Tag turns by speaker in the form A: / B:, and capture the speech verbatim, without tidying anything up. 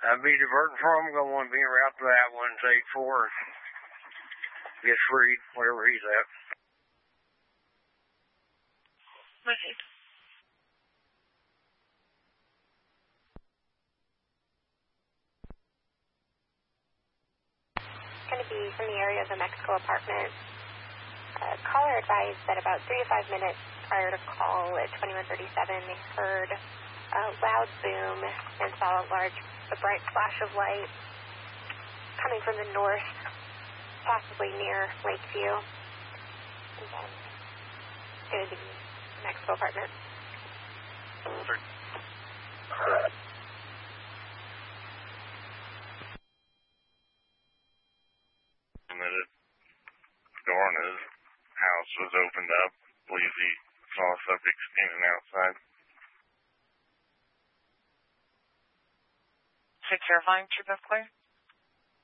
A: I'd be diverting from him, going to be around to that one, take four. Gets freed, wherever he's at.
B: Okay.
C: Going to be from the area of the Mexico apartment. Uh, caller advised that about three to five minutes prior to call at twenty-one thirty-seven, they heard a loud boom and saw a large, a bright flash of light coming from the north, possibly near Lakeview. And then going to be Mexico apartment.
D: The door in his house was opened up. I believe he saw a subject standing outside.
B: Take care of line, True Beth Claire.